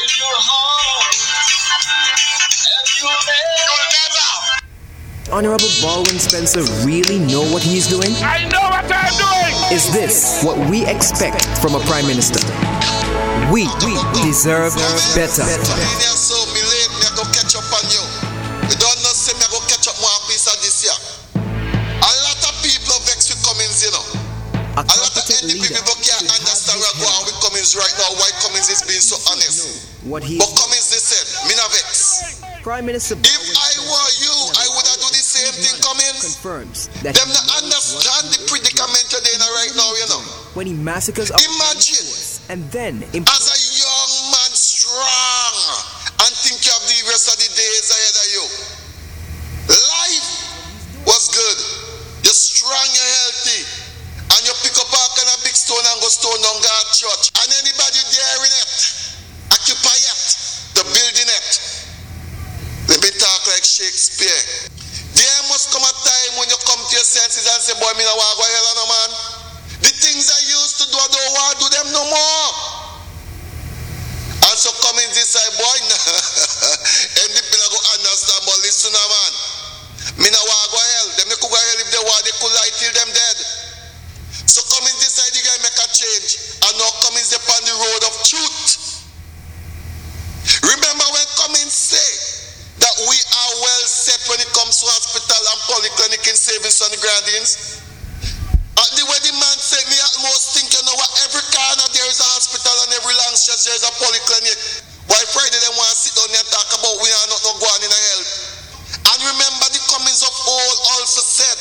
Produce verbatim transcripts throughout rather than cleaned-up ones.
your heart, and you never. Honorable Baldwin Spencer really know what he's doing? I know what I'm doing! Is this what we expect from a prime minister? We, we deserve better. So me late, me go catch up on you. You don't know say me go catch up more piece of this year. A lot of people vex with Cummings, you know. A, a lot of N D P people can't understand where go on with Cummings right now. Why Cummings is being so honest. What he but Cummings they said, me na vex. Prime Minister if I were you, I would have do the same thing, Cummings. Confirms that them not understand the predicament you're in right now, you know. When he massacres our imagine and then imp- as a young man strong and think you have the rest of the days ahead of you. Life was good. You're strong, you're healthy, and you pick up a kind of big stone and go stone on God church. And anybody there in it, occupy it, the building it. Let me talk like Shakespeare. There must come a time when you come to your senses and say, boy, me no want go hell no man. The things I used to do, I don't want to do them no more. And so coming this side, boy, and the people go understand, but listen now, man. Me no want go hell. Them they could go hell if they want, they could lie till them dead. So coming this side, you guys make a change. And now coming upon the road of truth. Remember when Cummings say that we are well set when it comes to hospital and polyclinic in savings on the Grandins? At the way the man said, me almost think you know what, every corner there is a hospital and every long stretch there is a polyclinic. Why Friday they want to sit down there and talk about we are not, not going in the health. And remember the Cummings of old also said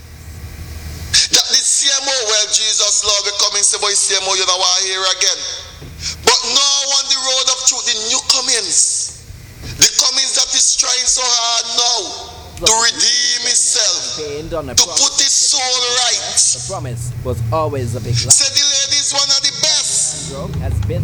that the C M O, well Jesus Lord, the Cummings say, boy C M O you know what here again. But now on the road of truth, the new Cummings, the Cummings that is trying so hard now to redeem himself, to put his soul right. The promise was always a big lie. Said the lady's one of the best. Has been.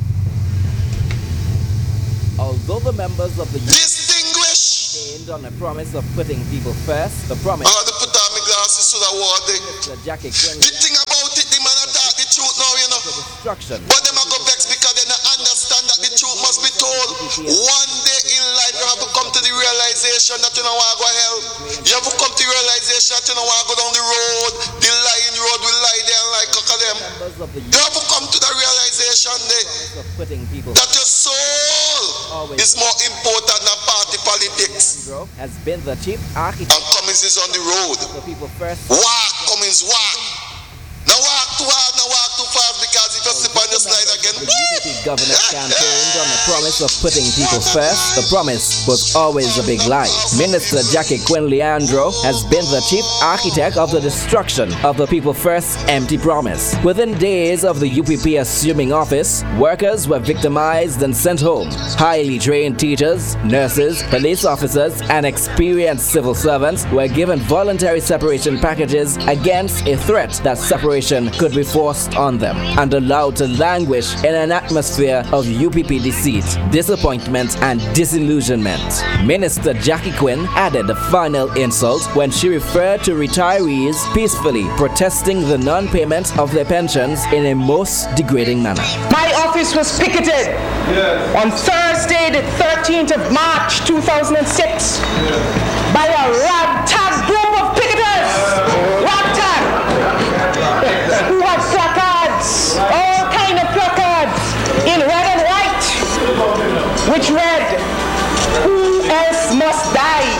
Although the members of the distinguished campaigned on a promise of putting people first, the promise. I had to put on my glasses so that war day. Jackie the thing about it, the man attack the truth now, you know. Destruction. But them are go vex because they don't understand that the truth must be told. One day in life you have to come to the realization that you don't want to go hell. You have to come to the realization that you don't want to go down the road. The lying road will lie there and like cock of them. You have to come to the realization day that your soul is more important than party politics. Has been the chief architect. And Cummings is on the road. The people first. Walk, Cummings, walk. Now walk too hard, now walk too fast because if you slip on the slide again. The U P P government campaigned on the promise of putting people first. The promise was always a big lie. Minister Jackie Quinn Leandro has been the chief architect of the destruction of the people first empty promise. Within days of the U P P assuming office, workers were victimized and sent home. Highly trained teachers, nurses, police officers, and experienced civil servants were given voluntary separation packages against a threat that separation could be forced on them and allowed to languish in an atmosphere of U P P deceit, disappointment, and disillusionment. Minister Jackie Quinn added the final insult when she referred to retirees peacefully protesting the non-payment of their pensions in a most degrading manner. My office was picketed yes. on Thursday, the thirteenth of March two thousand six yes. by a ragtag group of picketers. Yes. Ragtag. Who had placards, all kind of placards in red and white, which read, "Who else must die?"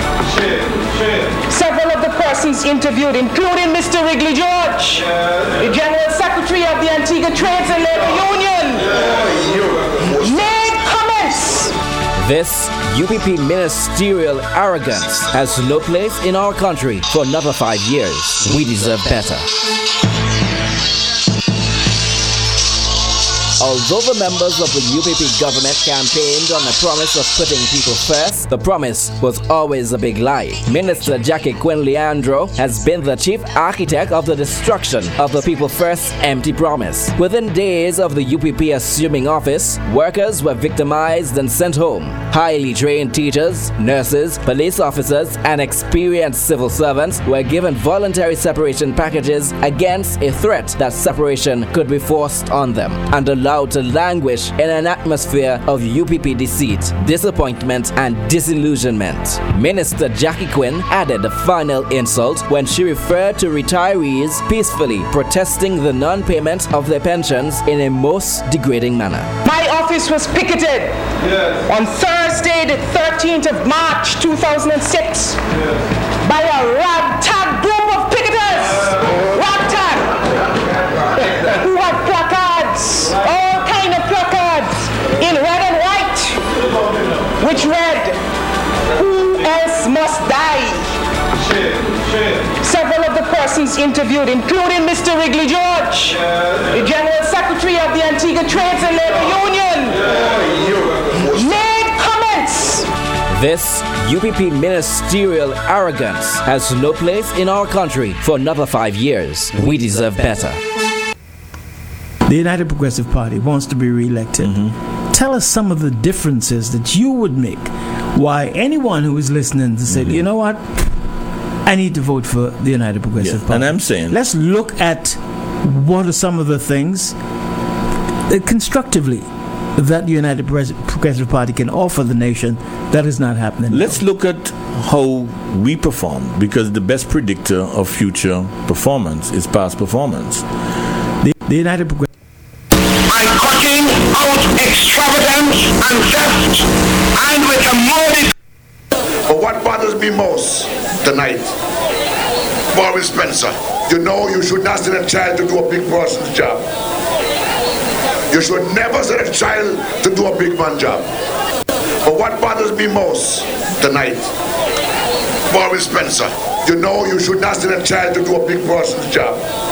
Several of the persons interviewed, including Mister Wrigley George, the General Secretary of the Antigua Trades and Labor Union, made comments. This U P P ministerial arrogance has no place in our country for another five years. We deserve better. Although the members of the U P P government campaigned on the promise of putting people first, the promise was always a big lie. Minister Jackie Quinn Leandro has been the chief architect of the destruction of the people first empty promise. Within days of the U P P assuming office, workers were victimized and sent home. Highly trained teachers, nurses, police officers, and experienced civil servants were given voluntary separation packages against a threat that separation could be forced on them and allowed allowed to languish in an atmosphere of U P P deceit, disappointment, and disillusionment. Minister Jackie Quinn added the final insult when she referred to retirees peacefully protesting the non-payment of their pensions in a most degrading manner. My office was picketed yes. on Thursday, the thirteenth of March two thousand six yes. by a ragtag group of picketers, yes. ragtag, who had placards, all kind of placards in red and white, which read, "Who else must die?" Several of the persons interviewed, including Mister Wrigley George, yeah. the General Secretary of the Antigua Trades and Labor Union, yeah. made comments. This U P P ministerial arrogance has no place in our country for another five years. We deserve better. The United Progressive Party wants to be re-elected. Mm-hmm. Tell us some of the differences that you would make. Why anyone who is listening to say, mm-hmm. you know what? I need to vote for the United Progressive yeah, Party. And I'm saying, let's look at what are some of the things that constructively that the United Progressive Party can offer the nation that is not happening. Let's look at how we perform, because the best predictor of future performance is past performance. The, the United Progressive by cutting out extravagance and theft, and with a motive. But what bothers me most tonight, Boris Spencer, you know you should not send a child to do a big person's job. You should never send a child to do a big man's job. But what bothers me most tonight, Boris Spencer, you know you should not send a child to do a big person's job.